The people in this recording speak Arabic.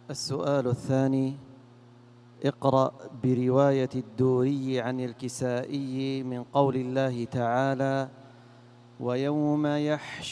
السؤال الثاني: اقرأ برواية الدوري عن الكسائي من قول الله تعالى: ويوم يحشر